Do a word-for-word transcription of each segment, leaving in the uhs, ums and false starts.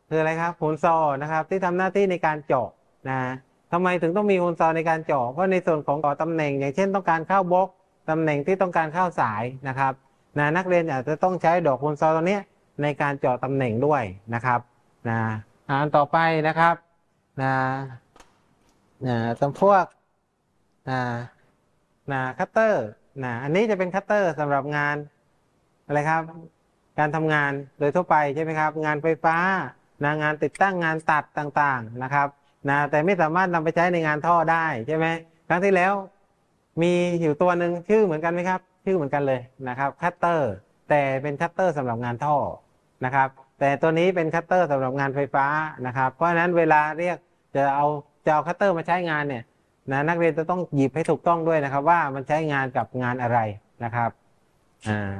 คืออะไรครับโฮลซอนะครับที่ทำหน้าที่ในการเจาะนะทำไมถึงต้องมีโฮลซอในการเจาะเพราะในส่วนของต่อตำแหน่งอย่างเช่นต้องการเข้าบล็อกตำแหน่งที่ต้องการเข้าสายนะครับนะนักเรียนอาจจะต้องใช้ดอกโฮลซอตัวนี้ในการเจาะตำแหน่งด้วยนะครับนะอ่านต่อไปนะครับนะนะตำพวกนะนะคัตเตอร์นะอันนี้จะเป็นคัตเตอร์สำหรับงานอะไรครับการทำงานโดยทั่วไปใช่ไหมครับงานไฟฟ้านะงานติดตั้งงานตัดต่างๆนะครับนะแต่ไม่สามารถนำไปใช้ในงานท่อได้ใช่ไหมครั้งที่แล้วมีอยู่ตัวหนึ่งชื่อเหมือนกันไหมครับชื่อเหมือนกันเลยนะครับคัตเตอร์แต่เป็นคัตเตอร์สำหรับงานท่อนะครับแต่ตัวนี้เป็นคัตเตอร์สำหรับงานไฟฟ้านะครับเพราะฉะนั้นเวลาเรียกจะเอาจะเอาคัตเตอร์มาใช้งานเนี่ยนะนักเรียนจะต้องหยิบให้ถูกต้องด้วยนะครับว่ามันใช้งานกับงานอะไรนะครับอ่า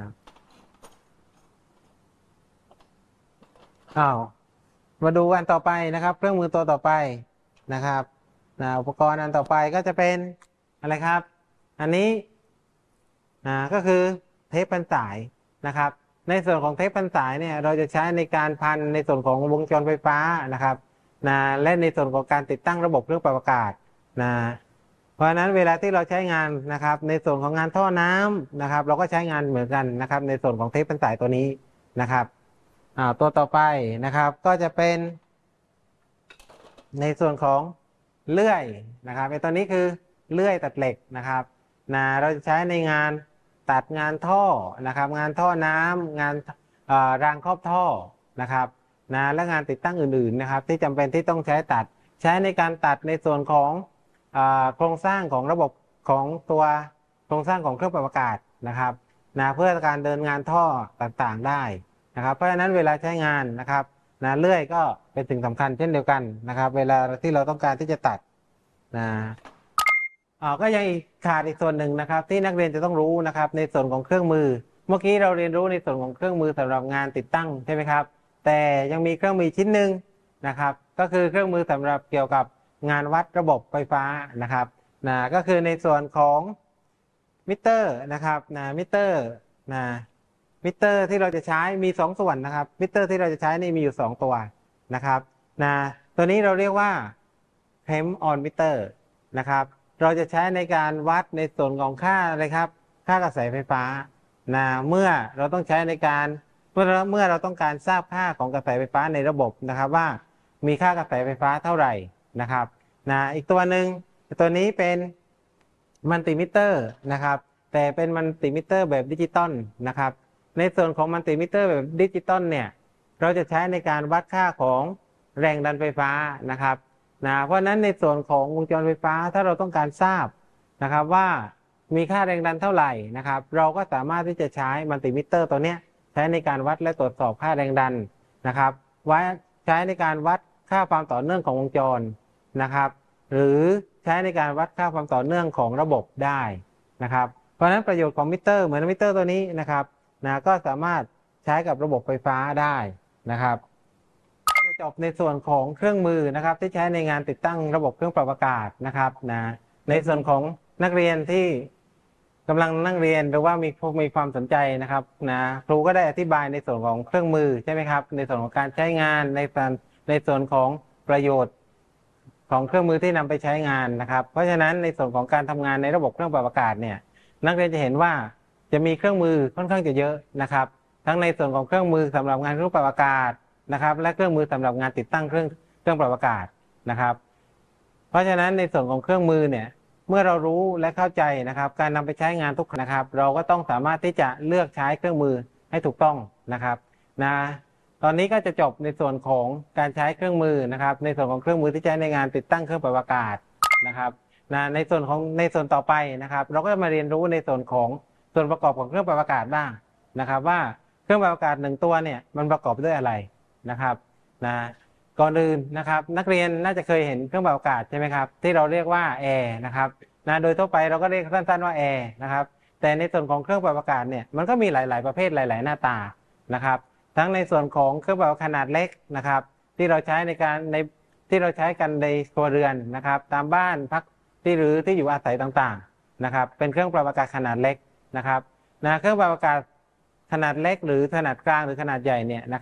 อ้าวมาดูอันต่อไปนะครับเครื่องมือตัวต่อไปนะครับนะอุปกรณ์อันต่อไปก็จะเป็นอะไรครับอันนี้อ่าก็คือเทปพันสายนะครับในส่วนของเทปพันสายเนี่ยเราจะใช้ในการพันในส่วนของวงจรไฟฟ้านะครับนะและในส่วนของการติดตั้งระบบเครื่องปรับอากาศนะเพราะฉะนั้นเวลาที่เราใช้งานนะครับในส่วนของงานท่อน้ำนะครับเราก็ใช้งานเหมือนกันนะครับในส่วนของเทปพันสายตัวนี้นะครับอ่าตัวต่อไปนะครับก็จะเป็นในส่วนของเลื่อยนะครับไอ้ตัวนี้คือเลื่อยตัดเหล็กนะครับนะเราจะใช้ในงานตัดงานท่อนะครับงานท่อน้ำงานรางครอบท่อนะครับนะและงานติดตั้งอื่นๆนะครับที่จำเป็นที่ต้องใช้ตัดใช้ในการตัดในส่วนของโครงสร้างของระบบของตัวโครงสร้างของเครื่องปรับอากาศนะครับนะเพื่อการเดินงานท่อต่างๆได้นะครับเพราะฉะนั้นเวลาใช้งานนะครับนะเลื่อยก็เป็นสิ่งสำคัญเช่นเดียวกันนะครับเวลาที่เราต้องการที่จะตัดนะอ๋อก็ยังอีกขาดอีกส่วนหนึ่งนะครับที่นักเรียนจะต้องรู้นะครับในส่วนของเครื่องมือเมื่อกี้เราเรียนรู้ในส่วนของเครื่องมือสำหรับงานติดตั้งใช่ไหมครับแต่ยังมีเครื่องมือชิ้นหนึ่งนะครับก็คือเครื่องมือสำหรับเกี่ยวกับงานวัดระบบไฟฟ้านะครับนะก็คือในส่วนของมิเตอร์นะครับนะมิเตอร์นะมิเตอร์ที่เราจะใช้มีสองส่วนนะครับมิเตอร์ที่เราจะใช้นี่มีอยู่สองตัวนะครับนะตัวนี้เราเรียกว่า temp on meter นะครับเราจะใช้ในการวัดในส่วนของค่าอะไรครับค่ากระแสไฟฟ้านะเมื่อเราต้องใช้ในการเมื่อเมื่อเราต้องการทราบค่าของกระแสไฟฟ้าในระบบนะครับว่ามีค่ากระแสไฟฟ้าเท่าไหร่นะครับนะอีกตัวหนึ่งตัวนี้เป็นมัลติมิเตอร์นะครับแต่เป็นมัลติมิเตอร์แบบดิจิตอลนะครับในส่วนของมัลติมิเตอร์แบบดิจิตอลเนี่ยเราจะใช้ในการวัดค่าของแรงดันไฟฟ้านะครับนะเพราะนั้นในส่วนของวงจรไฟฟ้าถ้าเราต้องการทราบนะครับว่ามีค่าแรงดันเท่าไหร่นะครับเราก็สามารถที่จะใช้มัลติมิเตอร์ตัวนี้ใช้ในการวัดและตรวจสอบค่าแรงดันนะครับไว้ใช้ในการวัดค่าความต่อเนื่องของวงจรนะครับหรือใช้ในการวัดค่าความต่อเนื่องของระบบได้นะครับเพราะฉะนั้นประโยชน์ของมิเตอร์เหมือนมิเตอร์ตัวนี้นะครับนะก็สามารถใช้กับระบบไฟฟ้าได้นะครับจะจบในส่วนของเครื่องมือนะครับที่ใช้ในงานติดตั้งระบบเครื่องปรับอากาศนะครับนะในส่วนของนักเรียนที่กำลังนั่งเรียนหรือว่ามีมีความสนใจนะครับนะครูก็ได้อธิบายในส่วนของเครื่องมือใช่ไหมครับในส่วนของการใช้งานในการในส่วนของประโยชน์ของเครื่องมือที่นำไปใช้งานนะครับเพราะฉะนั้นในส่วนของการทำงานในระบบเครื่องปรับอากาศเนี่ยนักเรียนจะเห็นว่าจะมีเครื่องมือค่อนข้างจะเยอะนะครับทั้งในส่วนของเครื่องมือสำหรับงานเครื่องปรับอากาศนะครับและเครื่องมือสำหรับงานติดตั้งเครื่องเครื่องปรับอากาศนะครับเพราะฉะนั้นในส่วนของเครื่องมือเนี่ยเมื่อเรารู้และเข้าใจนะครับการนำไปใช้งานทุกนะครับเราก็ต้องสามารถที่จะเลือกใช้เครื่องมือให้ถูกต้องนะครับนะตอนนี้ก็จะจบในส่วนของการใช้เครื่องมือนะครับในส่วนของเครื่องมือที่ใช้ในงานติดตั้งเครื่องปรับอากาศนะครับนะในส่วนของในส่วนต่อไปนะครับเราก็จะมาเรียนรู้ในส่วนของส่วนประกอบของเครื่องปรับอากาศบ้างนะครับว่าเครื่องปรับอากาศหนึ่งตัวเนี่ยมันประกอบด้วยอะไรนะครับนะก่อนอื่นนะครับนักเรียนน่าจะเคยเห็นเครื่องปรับอากาศใช่ไหมครับที่เราเรียกว่าแอร์นะครับนะโดยทั่วไปเราก็เรียกสั้นๆว่าแอร์นะครับแต่ในส่วนของเครื่องปรับอากาศเนี่ยมันก็มีหลายๆประเภทหลายๆหน้าตานะครับทั้งในส่วนของเครื่องปรับขนาดเล็กนะครับที่เราใช้ในการในที่เราใช้กันในครัวเรือนนะครับตามบ้านพักที่หรือที่อยู่อาศัยต่างๆนะครับเป็นเครื่องปรับอากาศขนาดเล็กนะครับนะเครื่องปรับอากาศขนาดเล็กหรือขนาดกลางหรือขนาดใหญ่เนี่ยนะครับ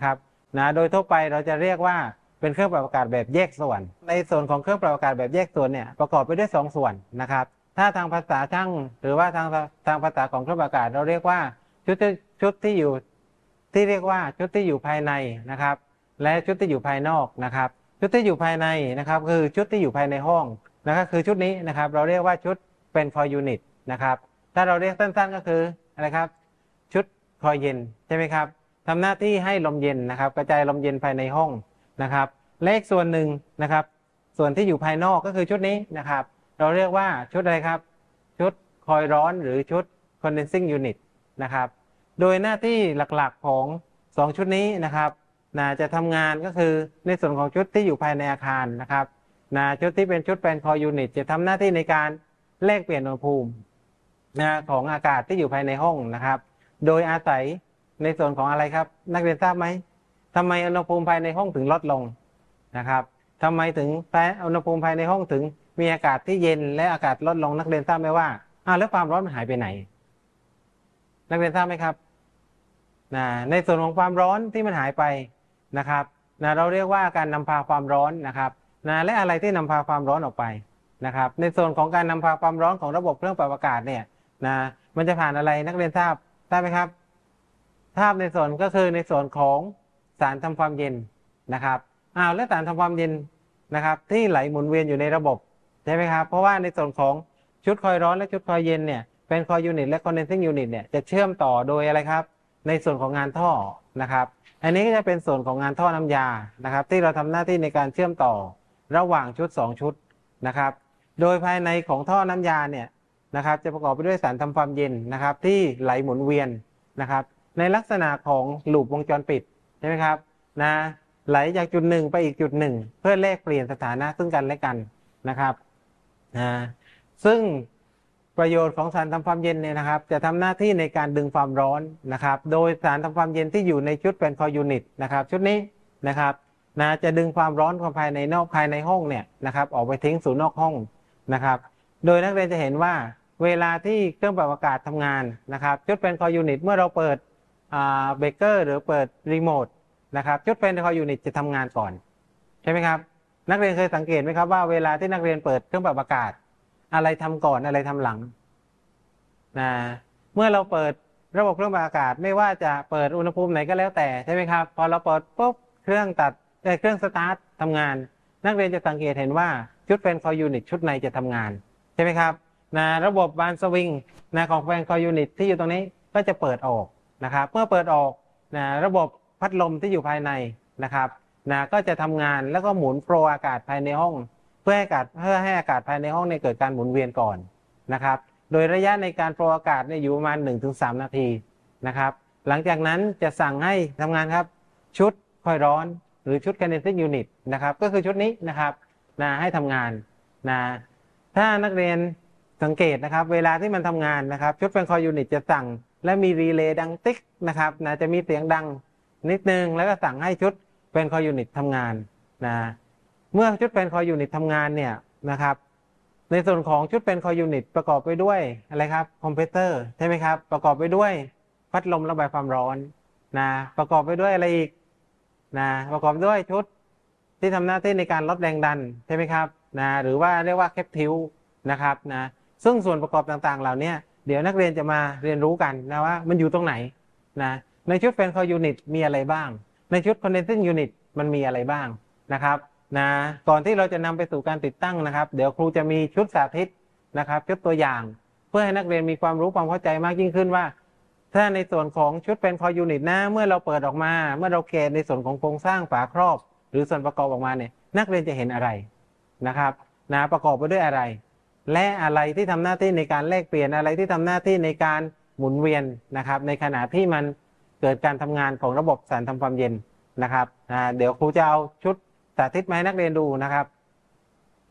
นะโดยทั่วไปเราจะเรียกว่าเป็นเครื่องปรับอากาศแบบแยกส่วนในส่วนของเครื่องปรับอากาศแบบแยกส่วนเนี่ยประกอบไปด้วยสองส่วนนะครับถ้าทางภาษาช่างหรือว่าทางทางภาษาของเครื่องปรับอากาศเราเรียกว่าชุดที่ชุดที่อยู่ที่เรียกว่าชุดที่อยู่ภายในนะครับและชุดที่อยู่ภายนอกนะครับชุดที่อยู่ภายในนะครับคือชุดที่อยู่ภายในห้องนะครับคือชุดนี้นะครับเราเรียกว่าชุดเป็นคอยยูนิตนะครับถ้าเราเรียกสั้นๆก็คืออะไรครับชุดคอยเย็นใช่ไหมครับทำหน้าที่ให้ลมเย็นนะครับกระจายลมเย็นภายในห้องนะครับเลขส่วนหนึ่งนะครับส่วนที่อยู่ภายนอกก็คือชุดนี้นะครับเราเรียกว่าชุดอะไรครับชุดคอยร้อนหรือชุด condensing unit นะครับโดยหน้าที่หลักๆของสองชุดนี้นะครับนะจะทำงานก็คือในส่วนของชุดที่อยู่ภายในอาคารนะครับนะชุดที่เป็นชุดเป็นคอยยูนิตจะทำหน้าที่ในการแลกเปลี่ยนอุณหภูมินะของอากาศที่อยู่ภายในห้องนะครับโดยอาศัยในส่วนของอะไรครับนักเรียนทราบไหมทำไมอุณหภูมิภายในห้องถึงลดลงนะครับทำไมถึงอุณหภูมิภายในห้องถึงมีอากาศที่เย็นและอากาศลดลงนักเรียนทราบไหมว่าอ้าวแล้วความร้อนมันหายไปไหนนักเรียนทราบไหมครับนะในส่วนของความร้อนที่มันหายไปนะครับนะเราเรียกว่าการนำพาความร้อนนะครับนะและอะไรที่นำพาความร้อนออกไปนะครับในส่วนของการนำพาความร้อนของระบบเครื่องปรับอากาศเนี่ยนะมันจะผ่านอะไรนักเรียนทราบทราบไหมครับทราบในส่วนก็คือในส่วนของสารทำความเย็นนะครับอ้าวแล้วสารทำความเย็นนะครับที่ไหลหมุนเวียนอยู่ในระบบใช่ไหมครับเพราะว่าในส่วนของชุดคอยร้อนและชุดคอยเย็นเนี่ยเป็นคอยยูนิตและคอนเดนซิ่งยูนิตเนี่ยจะเชื่อมต่อโดยอะไรครับในส่วนของงานท่อนะครับอันนี้ก็จะเป็นส่วนของงานท่อน้ำยานะครับที่เราทำหน้าที่ในการเชื่อมต่อระหว่างชุดสองชุดนะครับโดยภายในของท่อน้ำยาเนี่ยนะครับจะประกอบไปด้วยสารทำความเย็นนะครับที่ไหลหมุนเวียนนะครับในลักษณะของลูปวงจรปิดใช่ไหมครับนะไหลจากจุดหนึ่งไปอีกจุดหนึ่งเพื่อแลกเปลี่ยนสถานะซึ่งกันและกันนะครับนะซึ่งประโยชน์ของสารทำความเย็นเนี่ยนะครับจะทำหน้าที่ในการดึงความร้อนนะครับโดยสารทำความเย็นที่อยู่ในชุดเป็นคอยยูนิตนะครับชุดนี้นะครับนะจะดึงความร้อนของภายในนอกภายในห้องเนี่ยนะครับออกไปทิ้งสู่นอกห้องนะครับโดยนักเรียนจะเห็นว่าเวลาที่เครื่องปรับอากาศทำงานนะครับชุดเป็นคอยยูนิตเมื่อเราเปิดเบรกเกอร์หรือเปิดรีโมทนะครับชุดเป็นคอยยูนิตจะทำงานก่อนใช่ไหมครับนักเรียนเคยสังเกตไหมครับว่าเวลาที่นักเรียนเปิดเครื่องปรับอากาศอะไรทำก่อนอะไรทำหลังนะเมื่อเราเปิดระบบเครื่องปรับอากาศไม่ว่าจะเปิดอุณหภูมิไหนก็แล้วแต่ใช่ไหมครับพอเราเปิดปุ๊บเครื่องตัดเครื่องสตาร์ททำงานนักเรียนจะสังเกตเห็นว่าชุดเป็นคอยยูนิตชุดในจะทำงานใช่ไหมครับนะระบบบานสวิงนะของเป็นคอยยูนิตที่อยู่ตรงนี้ก็จะเปิดออกนะครับเมื่อเปิดออกนะระบบพัดลมที่อยู่ภายในนะครับนะก็จะทำงานแล้วก็หมุนโฟลว์อากาศภายในห้องเพื่อให้อากาศเพื่อให้อากาศภายในห้องเนี่ยเกิดการหมุนเวียนก่อนนะครับโดยระยะในการโฟลว์อากาศเนี่ยอยู่ประมาณ หนึ่งถึงสาม นาทีนะครับหลังจากนั้นจะสั่งให้ทำงานครับชุดคอยร้อนหรือชุด condensing unit นะครับก็คือชุดนี้นะครับนะให้ทำงานนะถ้านักเรียนสังเกตนะครับเวลาที่มันทำงานนะครับชุดเป็นคอยยูนิตจะสั่งและมีรีเลย์ดังติ๊กนะครับนะจะมีเสียงดังนิดนึงแล้วก็สั่งให้ชุดเป็นคอยยูนิตทำงานนะเมื่อชุดเป็นคอยยูนิตทำงานเนี่ยนะครับในส่วนของชุดเป็นคอยยูนิตประกอบไปด้วยอะไรครับคอมเพรสเซอร์ใช่ไหมครับประกอบไปด้วยพัดลมระบายความร้อนนะประกอบไปด้วยอะไรอีกนะประกอบด้วยชุดที่ทำหน้าที่ในการลดแรงดันใช่ไหมครับนะหรือว่าเรียกว่าแคปทิวนะครับนะซึ่งส่วนประกอบต่างๆเหล่านี้เดี๋ยวนักเรียนจะมาเรียนรู้กันนะว่ามันอยู่ตรงไหนนะในชุดแฟนคอยยูนิตมีอะไรบ้างในชุดคอนเดนซิ่งยูนิตมันมีอะไรบ้างนะครับนะก่อนที่เราจะนำไปสู่การติดตั้งนะครับเดี๋ยวครูจะมีชุดสาธิตนะครับชุดตัวอย่างเพื่อให้นักเรียนมีความรู้ความเข้าใจมากยิ่งขึ้นว่าถ้าในส่วนของชุดเป็นคอยยูนิตนะเมื่อเราเปิดออกมาเมื่อเราแกะในส่วนของโครงสร้างฝาครอบหรือส่วนประกอบออกมาเนี่ยนักเรียนจะเห็นอะไรนะครับนะประกอบไปด้วยอะไรและอะไรที่ทำหน้าที่ในการแลกเปลี่ยนอะไรที่ทำหน้าที่ในการหมุนเวียนนะครับในขณะที่มันเกิดการทำงานของระบบสารทำความเย็นนะครับนะเดี๋ยวครูจะเอาชุดสาธิตมาให้นักเรียนดูนะครับ